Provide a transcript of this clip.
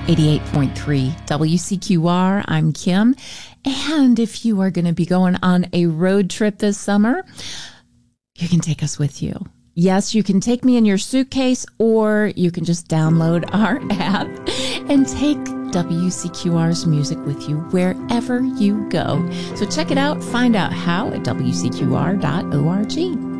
88.3 WCQR. I'm Kim. And if you are going to be going on a road trip this summer, you can take us with you. Yes, you can take me in your suitcase, or you can just download our app and take WCQR's music with you wherever you go. So check it out. Find out how at WCQR.org.